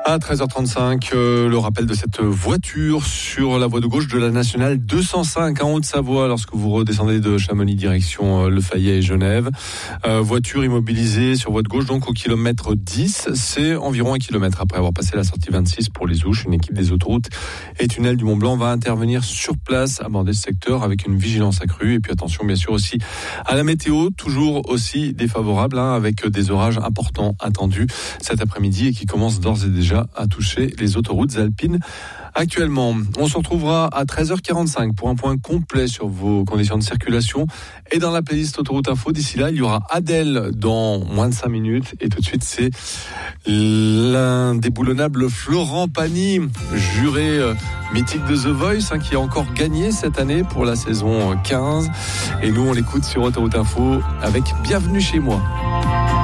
À 13h35, le rappel de cette voiture sur la voie de gauche de la nationale 205 en Haute-Savoie lorsque vous redescendez de Chamonix direction Le Fayet et Genève. Voiture immobilisée sur voie de gauche donc au kilomètre 10. C'est environ 1 kilomètre après avoir passé la sortie 26 pour les Ouches. Une équipe des autoroutes et tunnels du Mont-Blanc va intervenir sur place, aborder ce secteur avec une vigilance accrue. Et puis attention bien sûr aussi à la météo, toujours aussi défavorable avec des orages importants attendus cet après-midi et qui commencent d'ores et déjà à toucher les autoroutes alpines. Actuellement, on se retrouvera à 13h45 pour un point complet sur vos conditions de circulation et dans la playlist Autoroute Info. D'ici là, il y aura Adèle dans moins de 5 minutes et tout de suite, c'est l'indéboulonnable Florent Pagny, juré mythique de The Voice, qui a encore gagné cette année pour la saison 15. Et nous, on l'écoute sur Autoroute Info avec Bienvenue chez moi.